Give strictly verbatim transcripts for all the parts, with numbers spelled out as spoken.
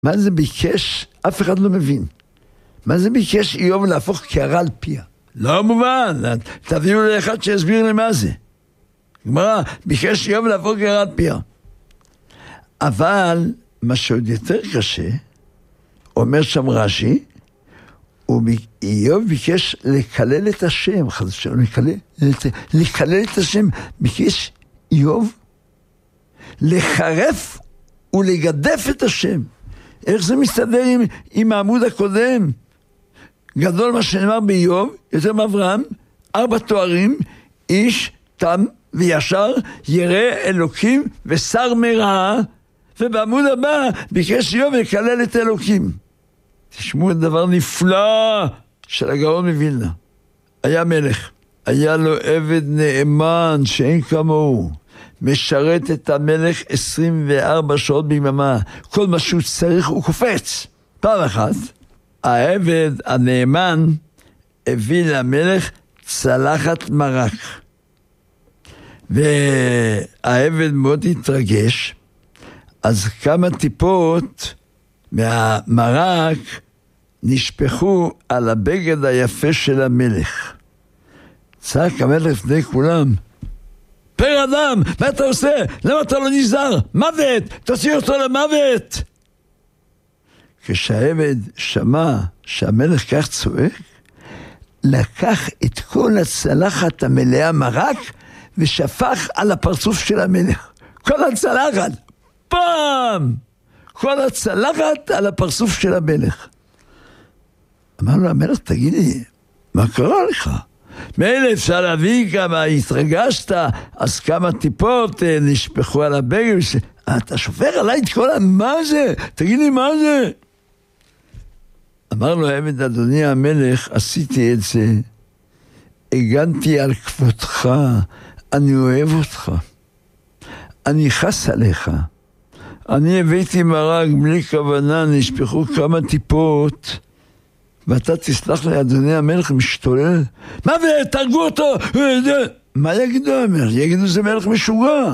מה זה ביקש? אף אחד לא מבין. מה זה ביקש איוב להפוך קערה על פיה? לא מובן, תביאו לאחד שיסביר לי מה זה. גמרא, ביקש איוב להפוך קערה על פיה. אבל מה שעוד יותר קשה, אומר שם רש"י, איוב ביקש לקלל את השם, חס ושלום, לקלל, לקלל את השם, ביקש איוב לחרף ולגדף את השם. איך זה מסתדר עם, עם העמוד הקודם? גדול מה שנאמר באיוב, יותר מאברהם, ארבע תוארים, איש, תם וישר, ירא אלוקים ושר מרע, ובעמוד הבא ביקש איוב לקלל את אלוקים. תשמעו את דבר נפלא של הגאון מווילנה. היה מלך, היה לו עבד נאמן שאין כמוהו, משרת את המלך עשרים וארבע שעות ביממה, כל מה שהוא צריך הוא קופץ. פעם אחת, העבד הנאמן הביא למלך צלחת מרק, והעבד מאוד התרגש, אז כמה טיפות מהמרק נשפכו על הבגד היפה של המלך. צעק המלך לפני כולם, פר אדם, מה אתה עושה? למה אתה לא נזהר? מוות! תוציא אותו למוות! כשהעבד שמע שהמלך כך צועק, לקח את כל הצלחת המלאה מרק ושפך על הפרצוף של המלך. כל הצלחת, פעם! כל הצלחת על הפרצוף של המלך. אמר לו המלך, תגיד לי, מה קרה לך? מילא אפשר להביא כמה התרגשת, אז כמה טיפות נשפכו על הבגד, אתה שופך עליי את כל מה זה? תגיד לי מה זה? אמר לו העבד, אדוני המלך, עשיתי את זה, הגנתי על כבודך, אני אוהב אותך, אני חס עליך, אני הבאתי מרק בלי כוונה, נשפכו כמה טיפות, ואתה תסלח לי, אדוני המלך משתולל. מה ותרגו אותו? מה יגידו המלך? יגידו זה מלך משוגע.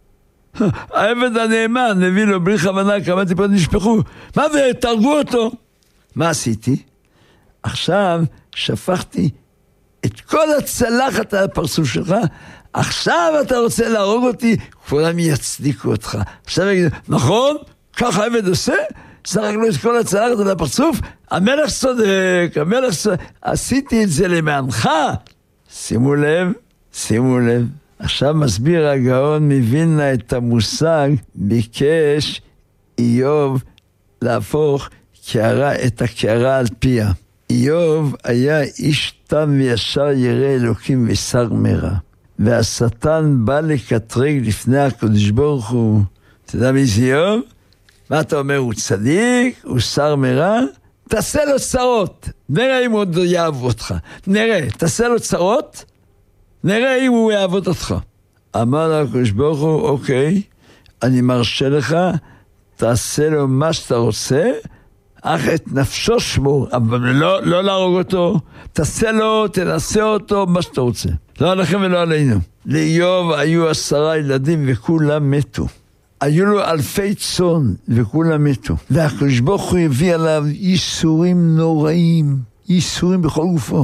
העבד הנאמן הביא לו בלי כוונה כמה טיפות נשפכו. מה ותרגו אותו? מה עשיתי? עכשיו שפכתי את כל הצלחת על הפרצוף שלך, עכשיו אתה רוצה להרוג אותי, כולם יצדיקו אותך. עכשיו יגידו, נכון? ככה העבד עושה? זרק לו את כל הצלחת על הפרצוף, המלך צודק, המלך צודק, עשיתי את זה למענך. שימו לב, שימו לב. עכשיו מסביר הגאון מווילנה את המושג, ביקש איוב להפוך קערה, את הקערה על פיה. איוב היה איש תם וישר ירא אלוקים ושר מרע. והשטן בא לקטרג לפני הקדוש ברוך הוא. אתה יודע מי זה איוב? מה אתה אומר? הוא צדיק? הוא שר מרע? תעשה לו צרות. נראה אם הוא עוד יעבוד אותך. נראה, תעשה לו צרות, נראה אם הוא יעבוד אותך. אמר לו הקדוש ברוך הוא, אוקיי, אני מרשה לך, תעשה לו מה שאתה רוצה, אך את נפשו שמור, אבל לא, לא להרוג אותו, תעשה לו, תנסה אותו, מה שאתה רוצה. לא עליכם ולא עלינו. לאיוב היו עשרה ילדים וכולם מתו. היו לו אלפי צאן וכולם מתו. והקדוש ברוך הוא הביא עליו ייסורים נוראים, ייסורים בכל גופו.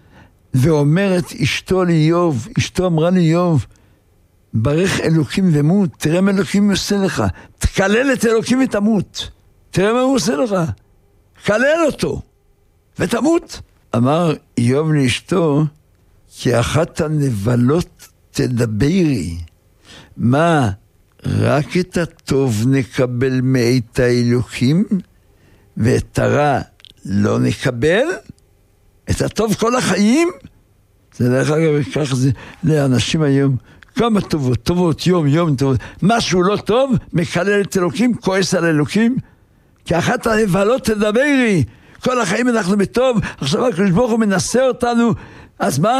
ואומרת אשתו לאיוב, אשתו אמרה לאיוב, ברך אלוקים ומות, תראה מה אלוקים עושה לך, תקלל את אלוקים ותמות. תראה מה הוא עושה לך, קלל אותו ותמות. אמר איוב לאשתו, כי אחת הנבלות תדברי. מה, רק את הטוב נקבל מאת האלוקים, ואת הרע לא נקבל? את הטוב כל החיים? זה דרך אגב, כך זה לאנשים היום, כמה טובות, טובות, יום, יום טובות. משהו לא טוב, מקלל את אלוקים, כועס על אלוקים, כי אחת הנבלות תדברי, כל החיים אנחנו בטוב, עכשיו הקדוש ברוך הוא מנסה אותנו, אז מה?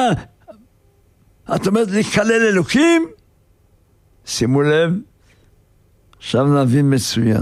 את אומרת לקלל אלוקים? שימו לב, עכשיו נבין מצוין.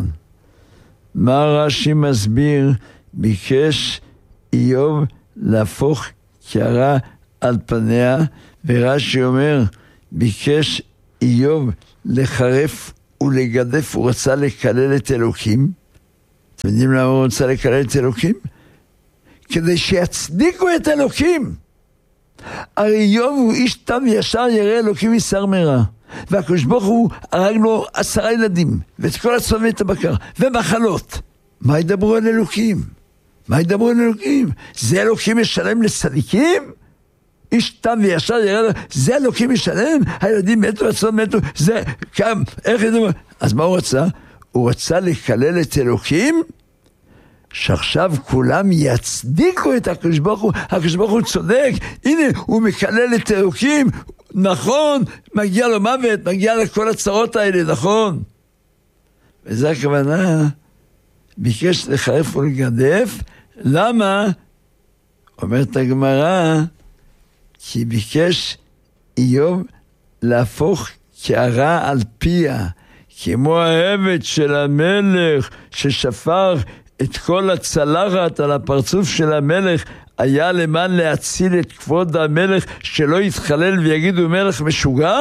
מה רש"י מסביר? ביקש איוב להפוך קערה על פניה, ורש"י אומר, ביקש איוב לחרף ולגדף, הוא רצה לקלל את אלוקים. יודעים למה הוא רוצה לקלל את אלוקים? כדי שיצדיקו את אלוקים. הרי איוב הוא איש תם וישר ירא אלוקים ישר מרע. והקדוש ברוך הוא הרג לו עשרה ילדים, ואת כל הצאן ואת הבקר, ומחלות. מה ידברו על אלוקים? מה ידברו על אלוקים? זה אלוקים משלם לצדיקים? איש תם וישר ירא, זה אלוקים משלם? הילדים מתו, הצאן מתו, זה קם, איך ידברו? אז מה הוא רצה? הוא רצה לקלל את אלוקים, שעכשיו כולם יצדיקו את הקדוש ברוך הוא. הקדוש ברוך הוא צודק, הנה הוא מקלל את אלוקים, נכון, מגיע לו מוות, מגיע לכל הצרות האלה, נכון. וזו הכוונה, ביקש לחרף ולגדף. למה? אומרת הגמרא, כי ביקש איוב להפוך קערה על פיה, כמו העבד של המלך ששפך את כל הצלחת על הפרצוף של המלך, היה למען להציל את כבוד המלך, שלא יתחלל ויגידו מלך משוגע.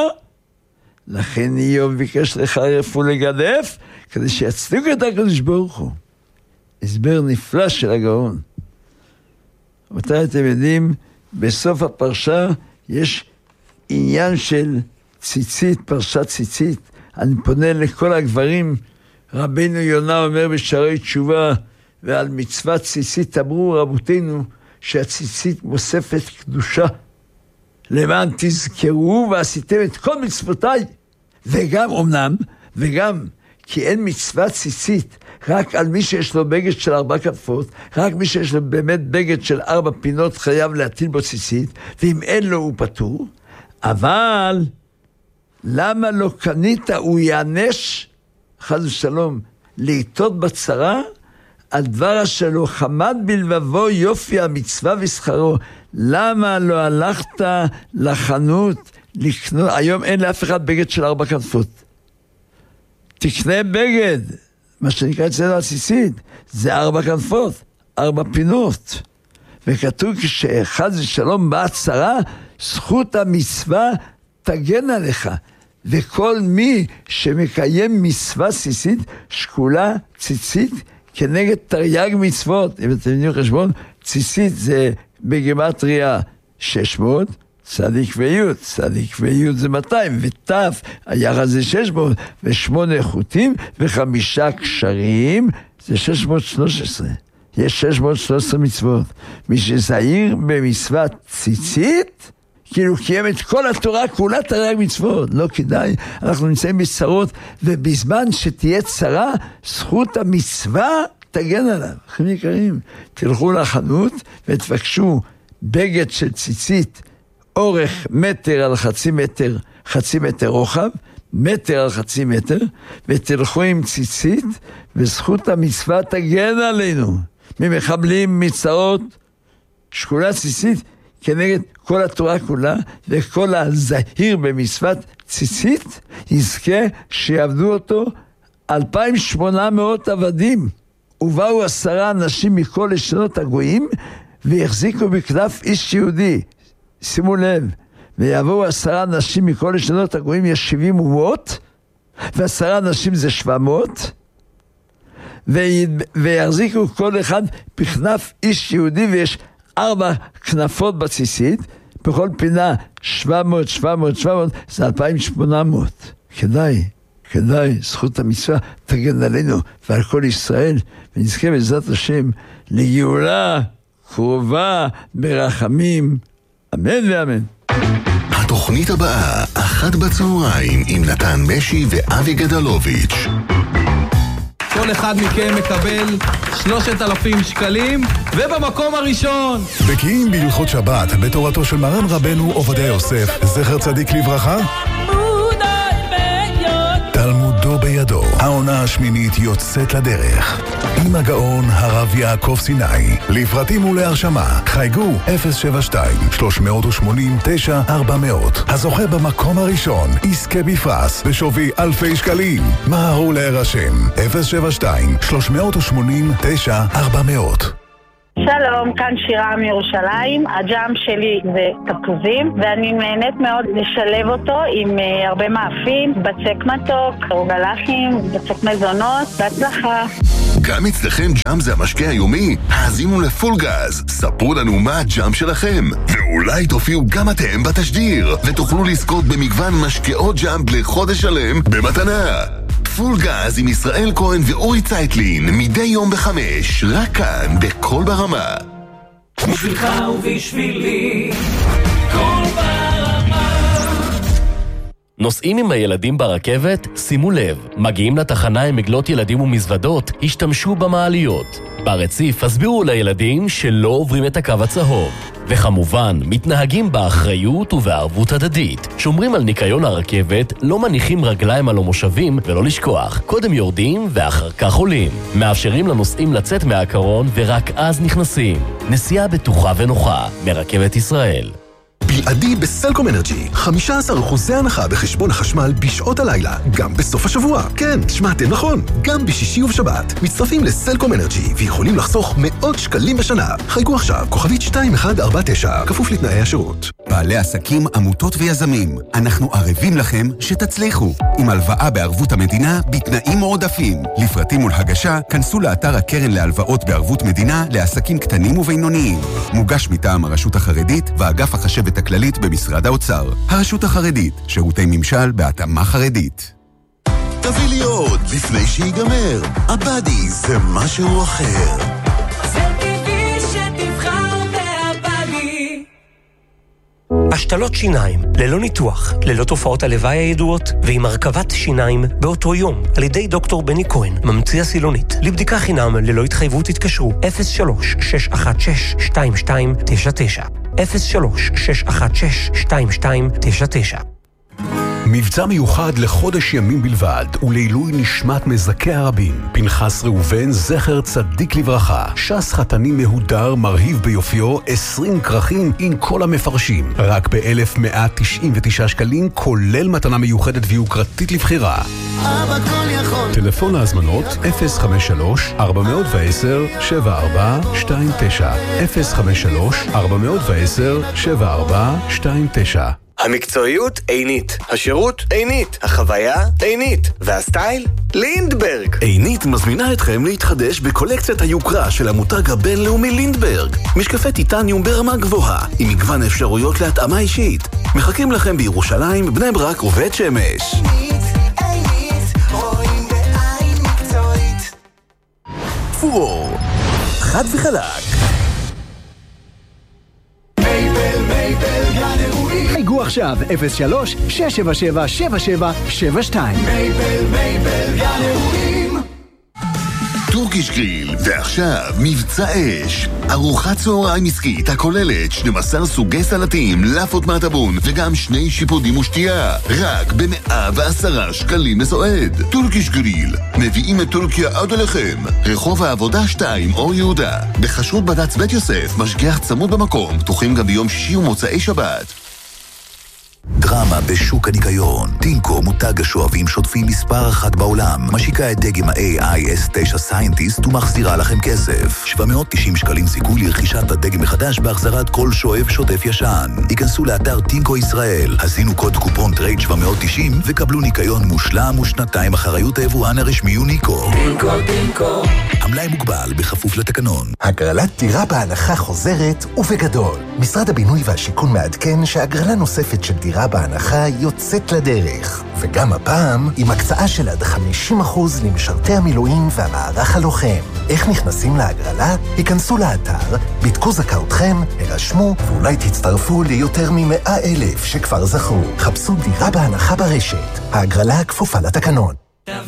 לכן איוב ביקש לחרף ולגדף, כדי שיצדיקו את הקדוש ברוך הוא. הסבר נפלא של הגאון. מתי אתם יודעים, בסוף הפרשה יש עניין של ציצית, פרשת ציצית. אני פונה לכל הגברים, רבינו יונה אומר בשערי תשובה, ועל מצוות ציצית אמרו רבותינו, שהציצית מוספת קדושה, למען תזכרו ועשיתם את כל מצוותיי. וגם אמנם, וגם כי אין מצוות ציצית רק על מי שיש לו בגד של ארבע כנפות, רק מי שיש לו באמת בגד של ארבע פינות חייב להטיל בו ציצית, ואם אין לו הוא פטור. אבל למה לא קנית, הוא יענש חס ושלום לעיתות בצרה על דבר שלו חמד בלבבו יופי המצווה ושכרו. למה לא הלכת לחנות לקנות? היום אין לאף אחד בגד של ארבע כנפות, תקנה בגד, מה שנקרא אצלנו הציצית, זה ארבע כנפות, ארבע פינות. וכתוב כשחס ושלום באה צרה, זכות המצווה תגן עליך. וכל מי שמקיים מצווה ציצית, שקולה ציצית כנגד תרי"ג מצוות. אם אתם יודעים חשבון, ציצית זה בגימטריה שש מאות, צדיק ויוד, צדיק ויוד זה מאתיים, וטף, היחס זה שש מאות, ושמונה חוטים, וחמישה קשרים, זה שש מאות ושלוש עשרה. יש שש מאות ושלוש עשרה מצוות. מי שזהיר במצוות ציצית, כאילו קיים את כל התורה כולה תרי"ג מצוות. לא כדאי, אנחנו נמצאים בצרות, ובזמן שתהיה צרה, זכות המצווה תגן עליו. אחים יקרים, תלכו לחנות ותבקשו בגד של ציצית, אורך מטר על חצי מטר, חצי מטר רוחב, מטר על חצי מטר, ותלכו עם ציצית, וזכות המצווה תגן עלינו. ממחבלים, מצרות, שקולה ציצית, כנגד כל התורה כולה, וכל הזהיר במצוות ציצית, יזכה שיעבדו אותו אלפיים ושמונה מאות עבדים. ובאו עשרה אנשים מכל לשונות הגויים, והחזיקו בכנף איש יהודי. שימו לב, ויבואו עשרה אנשים מכל לשונות הגויים, יש שבעים ומאות, ועשרה אנשים זה שבע מאות, ויחזיקו כל אחד בכנף איש יהודי, ויש ארבע כנפות בציצית, בכל פינה שבע מאות, שבע מאות, שבע מאות, זה אלפיים ושמונה מאות. כדאי, כדאי, זכות המצווה תגן עלינו ועל כל ישראל, ונזכה בעזרת השם לגאולה קרובה ברחמים. אמן ואמן. התוכנית הבאה, אחת בצהריים, עם נתן משי ואבי גדלוביץ'. כל אחד מכם מקבל שלושת אלפים שקלים, ובמקום הראשון בקיאים בהלכות שבת בתורתו של מרן רבנו עובדיה יוסף, זכר צדיק לברכה. תלמודו בידו. העונה השמינית יוצאת לדרך עם הגאון הרב יעקב סיני. לפרטים ולהרשמה חייגו אפס שבע שתיים שלוש שמונים תשע ארבע מאות. הזוכה במקום הראשון יזכה בפרס בשווי אלפי שקלים. מהרו להירשם אפס שבע שתיים שלוש שמונים תשע ארבע מאות. שלום, כאן שירה מירושלים. הג'אם שלי זה תפוזים, ואני נהנית מאוד לשלב אותו עם uh, הרבה מאפים, בצק מתוק, רוגלחים, בצק מזונות. בהצלחה. גם אצלכם ג'אם זה המשקה היומי? האזינו לפול גז, ספרו לנו מה הג'אם שלכם, ואולי תופיעו גם אתם בתשדיר, ותוכלו לזכות במגוון משקאות ג'אם לחודש שלם במתנה. פול גז עם ישראל כהן ואורי צייטלין, מדי יום בחמש, רק כאן, בכל ברמה. בשבילך ובשבילי, כל ברמה. נוסעים עם הילדים ברכבת? שימו לב, מגיעים לתחנה עם עגלות ילדים ומזוודות, השתמשו במעליות. ברציף הסבירו לילדים שלא עוברים את הקו הצהוב. וכמובן, מתנהגים באחריות ובערבות הדדית. שומרים על ניקיון הרכבת, לא מניחים רגליים על המושבים, ולא לשכוח, קודם יורדים ואחר כך עולים. מאפשרים לנוסעים לצאת מהקרון ורק אז נכנסים. נסיעה בטוחה ונוחה, מרכבת ישראל. בלעדי בסלקום אנרג'י, חמישה עשר אחוז הנחה בחשבון החשמל בשעות הלילה, גם בסוף השבוע. כן, שמעתם נכון, גם בשישי ובשבת. מצטרפים לסלקום אנרג'י ויכולים לחסוך מאות שקלים בשנה. חייגו עכשיו, כוכבית שתיים אחת ארבע תשע, כפוף לתנאי השירות. בעלי עסקים, עמותות ויזמים, אנחנו ערבים לכם שתצליחו. עם הלוואה בערבות המדינה, בתנאים מועדפים. לפרטים ולהגשה, כנסו לאתר הקרן להלוואות בערבות מדינה לעסקים קטנים ובינוניים. מוגש מטעם הרשות החרדית ואגף החשבת הכללית במשרד האוצר. הרשות החרדית, שירותי ממשל בהתאמה חרדית. תביא לי עוד לפני שיגמר. הבאדי זה משהו אחר. זה טבעי שתבחר בהבאדי. השתלות שיניים, ללא ניתוח, ללא תופעות הלוואי הידועות, ועם הרכבת שיניים באותו יום, על ידי דוקטור בני כהן, ממציא הסילונית. לבדיקה חינם ללא התחייבות התקשרו אפס שלוש שש אחת שש שתיים שתיים תשע תשע אפס שלוש שש אחת שש שתיים שתיים תשע תשע. מבצע מיוחד לחודש ימים בלבד ולעילוי נשמת מזכי הרבים. פנחס ראובן, זכר צדיק לברכה. שס חתני מהודר מרהיב ביופיו, עשרים כרכים עם כל המפרשים. רק ב-אלף מאה תשעים ותשעה שקלים, כולל מתנה מיוחדת ויוקרתית לבחירה. אבא כל יכול. טלפון להזמנות אפס חמש שלוש ארבע עשר שבע ארבע שתיים תשע אפס חמש שלוש ארבע עשר שבע ארבע שתיים תשע. המקצועיות עינית, השירות עינית, החוויה עינית, והסטייל לינדברג. עינית מזמינה אתכם להתחדש בקולקציית היוקרה של המותג הבינלאומי לינדברג. משקפי טיטניום ברמה גבוהה, עם מגוון אפשרויות להתאמה אישית. מחכים לכם בירושלים, בני ברק ובית שמש. עינית, עינית, רואים בעין מקצועית. פורור, חד וחלק. מייבל, מייבל, גן אירועים. חייגו עכשיו אפס שלוש שש שבע שבע שבע שבע שבע שתיים. מייבל, מייבל, גן אירועים. טורקיש גריל, ועכשיו מבצע אש. ארוחת צהריים עסקית הכוללת שנים עשר סוגי סלטים, לאפות מהטבון וגם שני שיפודים ושתייה. רק ב-מאה ועשרה שקלים לסועד. טורקיש גריל, מביאים את טורקיה עד אליכם. רחוב העבודה שתיים, אור יהודה. בחשרות בד"ץ בית יוסף, משגיח צמוד במקום, פתוחים גם ביום שישי ומוצאי שבת. דרמה בשוק הניקיון. טינקו, מותג השואבים שוטפים מספר אחת בעולם, משיקה את דגם ה-איי איי אס תשע Scientist ומחזירה לכם כסף. שבע מאות ותשעים שקלים סיכוי לרכישת הדגם מחדש בהחזרת כל שואב שוטף ישן. היכנסו לאתר טינקו ישראל, הזינו קוד קופון טרייד שבע מאות ותשעים וקבלו ניקיון מושלם ושנתיים אחריות היבואן הרשמי יוניקו. טינקו, טינקו. המלאי מוגבל בכפוף לתקנון. הגרלת דירה בהנחה חוזרת ובגדול. משרד הבינוי והשיכון מעדכן שהגרלה נוספת של דירה בהנחה יוצאת לדרך, וגם הפעם עם הקצאה של עד חמישים אחוז למשרתי המילואים והמערך הלוחם. איך נכנסים להגרלה? היכנסו לאתר, בדקו זכאותכם, הרשמו, ואולי תצטרפו ליותר מ-מאה אלף שכבר זכו. חפשו דירה בהנחה ברשת. ההגרלה כפופה לתקנון.